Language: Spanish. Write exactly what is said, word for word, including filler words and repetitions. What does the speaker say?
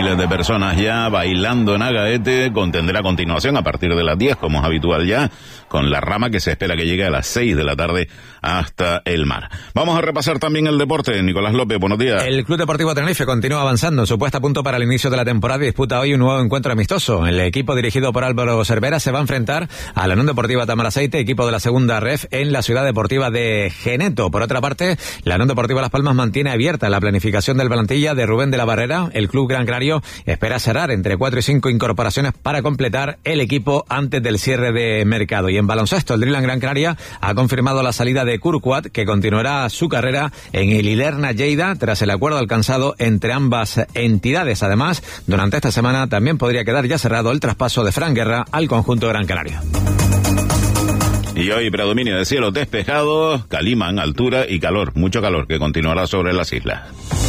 Miles de personas ya bailando en Agaete. Contendrá a continuación a partir de las diez, como es habitual ya, con la rama que se espera que llegue a las seis de la tarde hasta el mar. Vamos a repasar también el deporte. Nicolás López, buenos días. El Club Deportivo Tenerife continúa avanzando en su puesta a punto para el inicio de la temporada y disputa hoy un nuevo encuentro amistoso. El equipo dirigido por Álvaro Cervera se va a enfrentar a la Unión Deportiva Tamaraceite, equipo de la segunda ref, en la ciudad deportiva de Geneto. Por otra parte, la Unión Deportiva Las Palmas mantiene abierta la planificación del plantilla de Rubén de la Barrera. El club Gran Canario espera cerrar entre cuatro y cinco incorporaciones para completar el equipo antes del cierre de mercado. Y en baloncesto, el Driland Gran Canaria ha confirmado la salida de Kurquat, que continuará su carrera en el Ilerna Lleida tras el acuerdo alcanzado entre ambas entidades. Además, durante esta semana también podría quedar ya cerrado el traspaso de Fran Guerra al conjunto Gran Canaria. Y hoy predominio de cielos despejados, Calimán, altura y calor, mucho calor que continuará sobre las islas.